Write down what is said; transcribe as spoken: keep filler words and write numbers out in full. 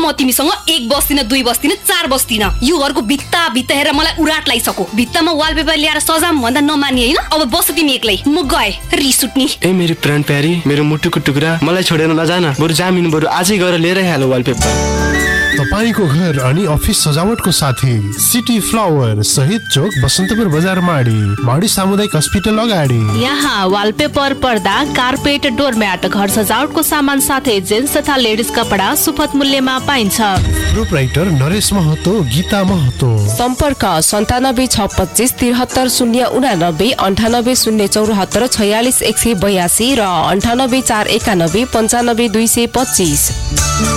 म तिमीसँग एक बस्दिन, दुई बस्दिन, चार बस्दिन। यो घरको भित्ता भित्ता हेरेर मलाई उराट लागिसक्यो। भित्तामा वालपेपर ल्याएर सजाम भन्दा नमानी हैन। अब बस तिमी एक्लै, म गए। रिस उठ्नी। ए मेरो प्राण प्यारी, मेरो मुटुको टुक्रा, मलाई छोडेर नजान। बरु जामिन बरु आजै गएर लिएर हाल वालपेपर। तपाईको घर अनि अफिस सजावटको साथी सिटी फ्लावर शहीद चोक बसन्तपुर बजार माडी माडी सामुदायिक अस्पताल अगाडि। यहाँ वालपेपर, पर्दा, कार्पेट, डोरम्याट, घर सजावटको सामान साथै जेन्ट्स तथा लेडिज कपडा सुपथ मूल्यमा पाइन्छ। प्रोप्राइटर नरेश महतो, गीता महतो। सम्पर्क सन्तानब्बे छ पच्चिस त्रिहत्तर शून्य उनानब्बे अन्ठानब्बे शून्य चौरात्तर छयालिस एक सय बयासी र अन्ठानब्बे चार एकानब्बे पन्चानब्बे दुई सय पच्चिस।